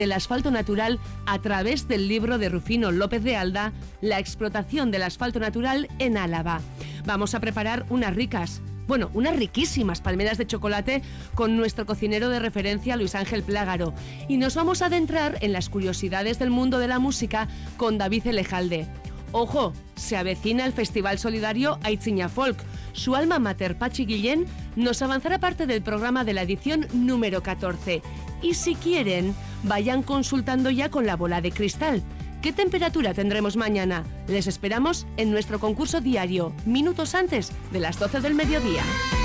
el asfalto natural a través del libro de Rufino López de Alda, La explotación del asfalto natural en Álava. Vamos a preparar unas riquísimas palmeras de chocolate con nuestro cocinero de referencia, Luis Ángel Plágaro. Y nos vamos a adentrar en las curiosidades del mundo de la música con David Elejalde. Ojo, se avecina el Festival Solidario Aitziña Folk. Su alma mater, Patxi Guillén, nos avanzará parte del programa de la edición número 14. Y si quieren, vayan consultando ya con la bola de cristal. ¿Qué temperatura tendremos mañana? Les esperamos en nuestro concurso diario, minutos antes de las 12 del mediodía.